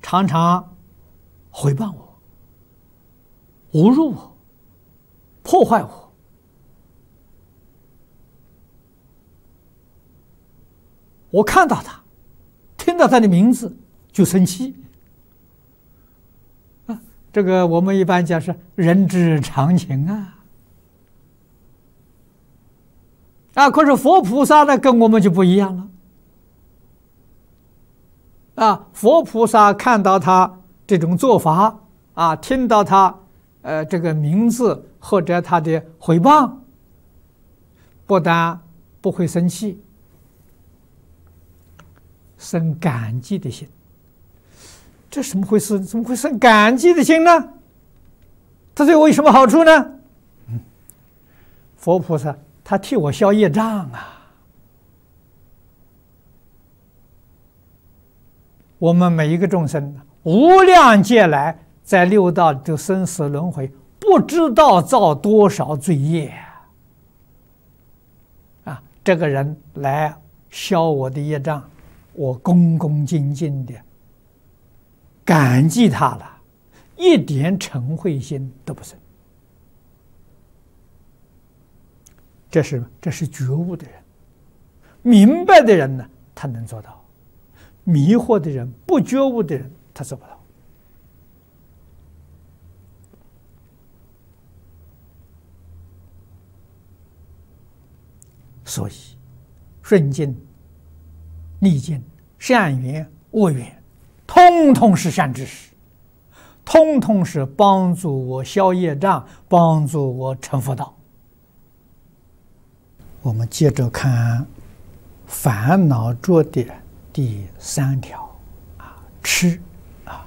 常常毁谤我、侮辱我、破坏我，我看到他，听到他的名字就生气。啊，这个我们一般讲是人之常情啊。啊，可是佛菩萨呢，跟我们就不一样了。啊，佛菩萨看到他这种做法，啊，听到他这个名字或者他的毁谤，不但不会生气，生感激的心。这什么回事？怎么会生感激的心呢？他对我有什么好处呢？佛菩萨他替我消业障啊！我们每一个众生，无量劫来在六道的生死轮回，不知道造多少罪业啊！这个人来消我的业障，我恭恭敬敬的感激他了，一点嗔恚心都不生。这是觉悟的人，明白的人呢，他能做到；迷惑的人、不觉悟的人，他做不到。所以，顺境、逆境、善缘、恶缘，通通是善知识，通通是帮助我消业障、帮助我成佛道。我们接着看烦恼着的第3条啊，痴啊，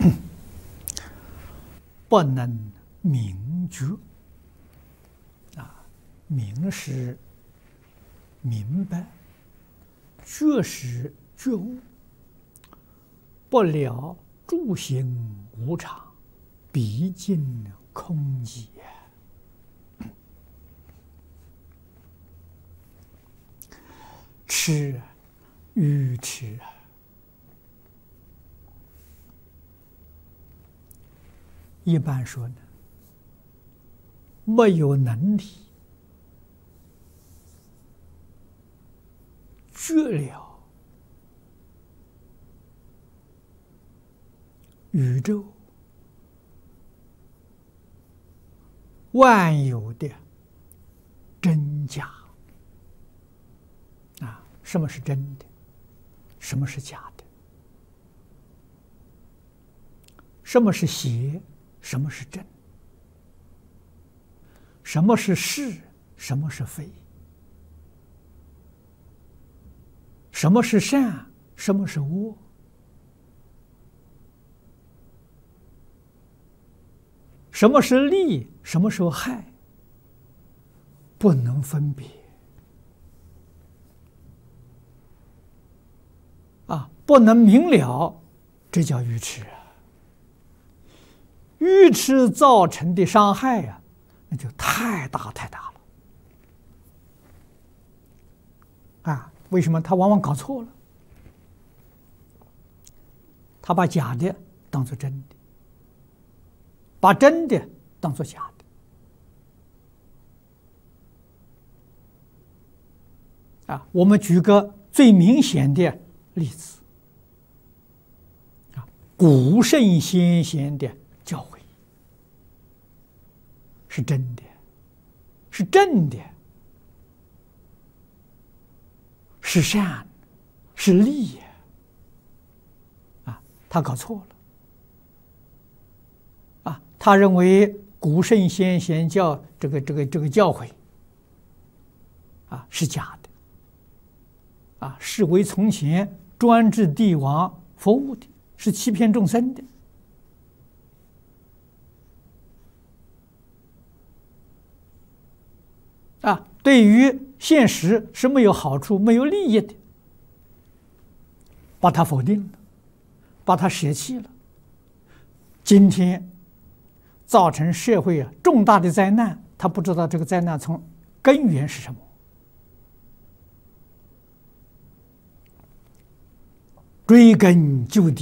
不能明觉啊，明是明白，觉是觉悟，不了诸行无常，毕竟空寂。痴，愚痴啊！一般说呢，没有能力觉了宇宙万有的真假。什么是真的？什么是假的？什么是邪？什么是真？什么是是？什么是非？什么是善？什么是恶？什么是利？什么是害？不能分别。不能明了，这叫愚痴啊！愚痴造成的伤害呀，那就太大太大了啊！为什么他往往搞错了？他把假的当作真的，把真的当作假的啊！我们举个最明显的例子。古圣先贤的教诲是真的，是正的，是善，是利啊！他搞错了啊！他认为古圣先贤这个教诲啊是假的啊，是为从前专制帝王服务的。是欺骗众生的啊！对于现实是没有好处、没有利益的，把它否定了，把它舍弃了。今天造成社会重大的灾难，他不知道这个灾难从根源是什么，追根究底。